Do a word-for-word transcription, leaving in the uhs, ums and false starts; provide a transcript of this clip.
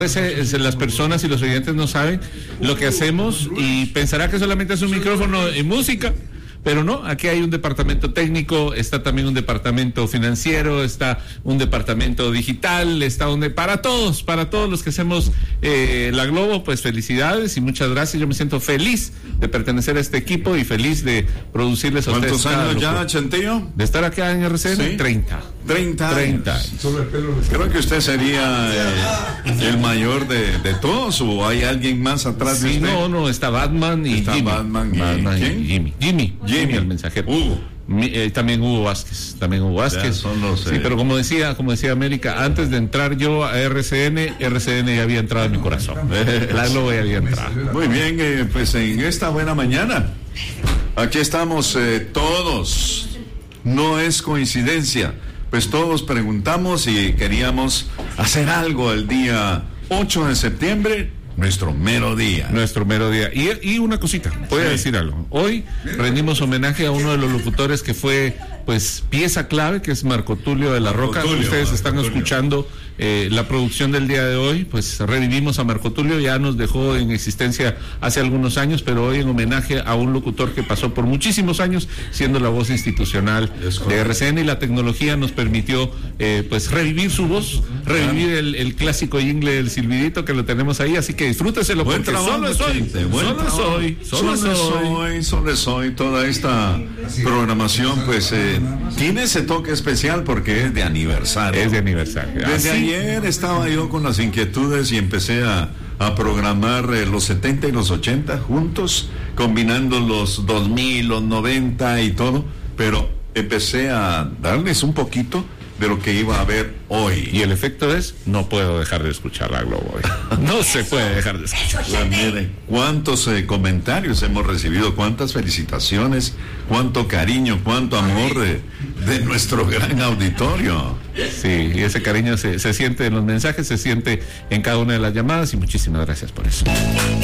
veces las personas y los oyentes no saben lo que hacemos y pensará que solamente es un micrófono y música, pero no, aquí hay un departamento técnico, está también un departamento financiero, está un departamento digital, está un de, para todos, para todos los que hacemos eh, la Globo, pues felicidades y muchas gracias. Yo me siento feliz de pertenecer a este equipo y feliz de producirles a ustedes. ¿Cuántos años ya, Chantillo? De estar acá en R C N, ¿sí? treinta. treinta. treinta. Creo que usted sería eh, el mayor de, de todos, o hay alguien más atrás sí, de usted. No, no, está Batman y está Jimmy. Batman y, Batman ¿quién? y Jimmy. Jimmy. Jimmy, el mensajero. Hugo. Mi, eh, también Hugo Vázquez, también Hugo Vázquez. Son los, sí, eh... pero como decía, como decía América, antes de entrar yo a R C N, R C N ya había entrado en mi corazón. La Globo ya había entrado. Muy bien, eh, pues en esta buena mañana, aquí estamos eh, todos. No es coincidencia, pues todos preguntamos y queríamos hacer algo el día ocho de septiembre. Nuestro mero día. Nuestro mero día. Y, y una cosita, voy a decir algo. Hoy rendimos homenaje a uno de los locutores que fue, pues, pieza clave, que es Marco Tulio de la Roca. Tulio, Ustedes Marco están Tulio. escuchando eh, la producción del día de hoy. Pues revivimos a Marco Tulio, ya nos dejó en existencia hace algunos años, pero hoy en homenaje a un locutor que pasó por muchísimos años siendo la voz institucional de R C N, y la tecnología nos permitió, eh, pues, revivir su voz, revivir el, el clásico jingle del silbidito que lo tenemos ahí, así que disfrúteselo, buen porque trabajo, solo es hoy, solo es hoy, solo es hoy, solo es hoy. Toda esta programación, pues, eh, tiene ese toque especial porque es de aniversario. Es de aniversario. Desde ¿Así? ayer estaba yo con las inquietudes y empecé a, a programar eh, los setenta y los ochenta juntos, combinando los dos mil, los noventa y todo, pero empecé a darles un poquito de lo que iba a haber hoy. Y el efecto es, no puedo dejar de escuchar la Globo hoy. No se puede dejar de escuchar. Miren, cuántos eh, comentarios hemos recibido, cuántas felicitaciones, cuánto cariño, cuánto amor de, de nuestro gran auditorio. Sí, y ese cariño se, se siente en los mensajes, se siente en cada una de las llamadas, y muchísimas gracias por eso.